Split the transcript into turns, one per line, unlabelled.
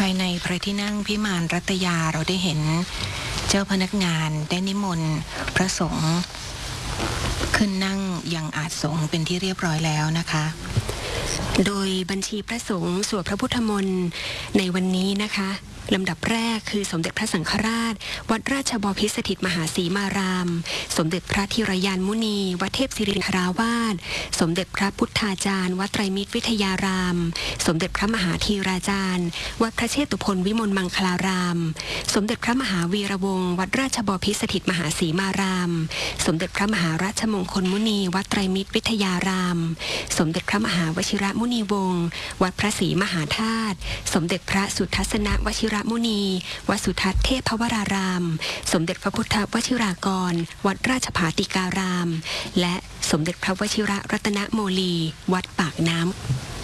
ายในพระที่นั่งพิมานรัตยาเราได้เห็นเจ้าพนักงานได้นิมนต์พระสงฆ์ขึ้นนั่งยังอาสงฆ์เป็นที่เรียบร้อยแล้วนะคะ
โดยบัญชีพระสงฆ์สวดพระพุทธมนต์ในวันนี้นะคะลำดับแรกคือสมเด็จพระสังฆราชวัดราชบพิตรสถิตมหาสีมารามสมเด็จพระธีรยานมุนีวัดเทพศิรินทราวาสสมเด็จพระพุทธาจารย์วัดไตรมิตรวิทยารามสมเด็จพระมหาธีราจารย์วัดพระเชตุพนวิมลมังคลารามสมเด็จพระมหาวีระวงศ์วัดราชบพิตรสถิตมหาสีมารามสมเด็จพระมหาราชมงคลมุนีวัดไตรมิตรวิทยารามสมเด็จพระมหาวชิระมุนีวงศ์วัดพระศรีมหาธาตุสมเด็จพระสุทัศนวชิระมุนีวัดสุทัศน์เทพวรารามสมเด็จพระพุทธวชิรากรวัดราชภาติการามและสมเด็จพระวชิระรัตนโมลีวัดปากน้ำ